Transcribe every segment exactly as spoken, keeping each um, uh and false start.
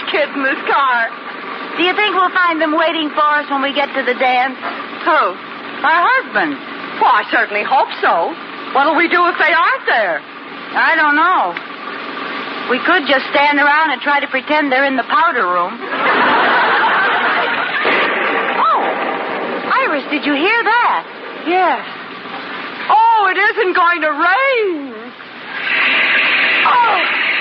kids in this car. Do you think we'll find them waiting for us when we get to the dance? Who? Our husbands. Well, I certainly hope so. What'll we do if they aren't there? I don't know. We could just stand around and try to pretend they're in the powder room. Oh, Iris, did you hear that? Yes. Oh, it isn't going to rain. Oh.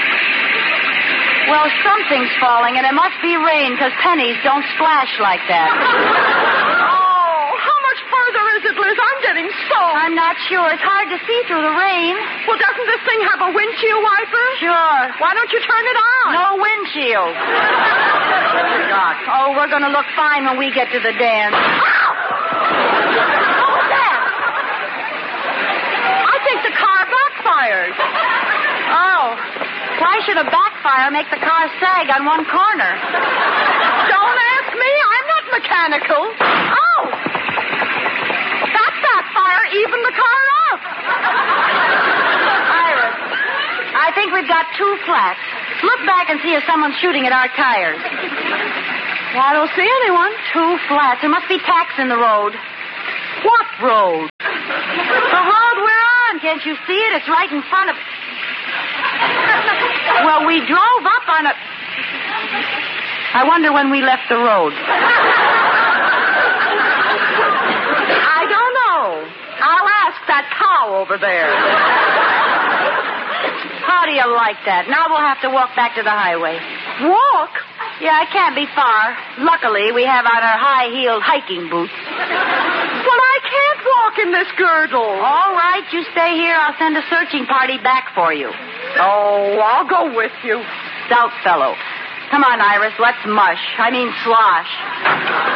Well, something's falling, and it must be rain, because pennies don't splash like that. Oh, how much further is it, Liz? I'm getting soaked. I'm not sure. It's hard to see through the rain. Well, doesn't this thing have a windshield wiper? Sure. Why don't you turn it on? No windshield. Oh, we're going to look fine when we get to the dance. Ow! What was that? I think the car backfired. Oh. Why should a backfire make the car sag on one corner? Don't ask me. I'm not mechanical. Oh! That backfire evened the car up. Iris, I think we've got two flats. Look back and see if someone's shooting at our tires. Well, I don't see anyone. Two flats. There must be tacks in the road. What road? The road we're on. Can't you see it? It's right in front of... Well, we drove up on a... I wonder when we left the road. I don't know. I'll ask that cow over there. How do you like that? Now we'll have to walk back to the highway. Walk? Yeah, it can't be far. Luckily, we have on our high-heeled hiking boots. Well, I can't walk in this girdle. All right, you stay here. I'll send a searching party back for you. Oh, I'll go with you. Stout fellow. Come on, Iris, let's mush. I mean slosh.